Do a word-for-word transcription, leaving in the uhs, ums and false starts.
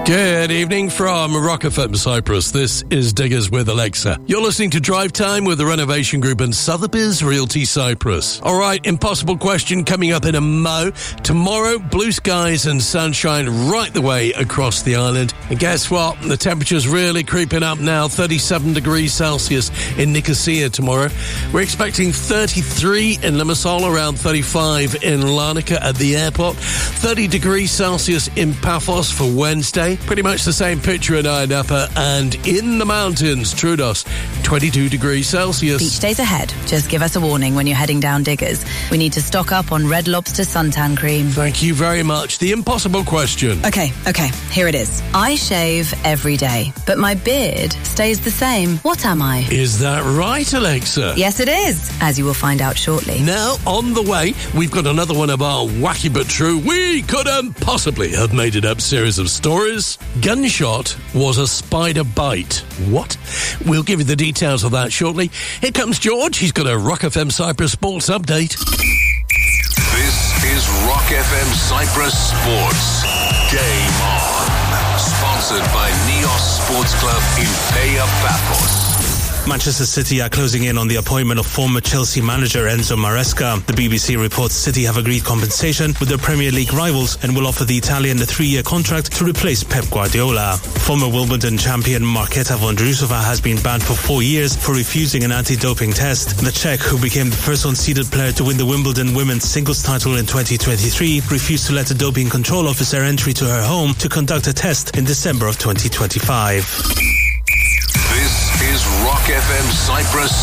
Good evening from Rock F M Cyprus. This is Diggers with Alexa. You're listening to Drive Time with the Renovation Group and Sotheby's Realty Cyprus. All right, impossible question coming up in a mo. Tomorrow, blue skies and sunshine right the way across the island. And guess what? The temperature's really creeping up now. thirty-seven degrees Celsius in Nicosia tomorrow. We're expecting thirty-three in Limassol, around thirty-five in Larnaca at the airport. thirty degrees Celsius in Paphos for Wednesday. Pretty much the same picture in Ayia Napa, and in the mountains, Troodos, twenty-two degrees Celsius. Beach days ahead. Just give us a warning when you're heading down Diggers. We need to stock up on Red Lobster suntan cream. Thank you very much. The impossible question. Okay, okay, here it is. I shave every day, but my beard stays the same. What am I? Is that right, Alexa? Yes, it is, as you will find out shortly. Now, on the way, we've got another one of our wacky but true, we couldn't possibly have made it up series of stories. Gunshot was a spider bite. What? We'll give you the details of that shortly. Here comes George. He's got a Rock F M Cyprus Sports Update. This is Rock F M Cyprus Sports. Game on. Sponsored by Neos Sports Club in Paya Paphos. Manchester City are closing in on the appointment of former Chelsea manager Enzo Maresca. The B B C reports City have agreed compensation with their Premier League rivals and will offer the Italian a three-year contract to replace Pep Guardiola. Former Wimbledon champion Marketa Vondrousova has been banned for four years for refusing an anti-doping test. The Czech, who became the first unseeded player to win the Wimbledon women's singles title in twenty twenty-three, refused to let a doping control officer entry to her home to conduct a test in December of twenty twenty-five. This is Rock F M Cyprus